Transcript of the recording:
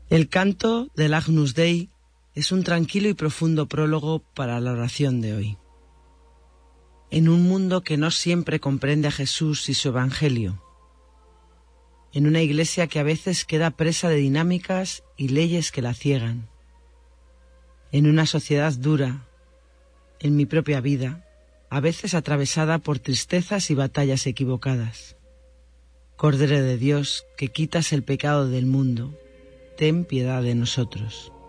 El canto del Agnus Dei es un tranquilo y profundo prólogo para la oración de hoy. En un mundo que no siempre comprende a Jesús y su Evangelio, en una iglesia que a veces queda presa de dinámicas y leyes que la ciegan, en una sociedad dura, en mi propia vida, a veces atravesada por tristezas y batallas equivocadas. Cordero de Dios, que quitas el pecado del mundo, ten piedad de nosotros.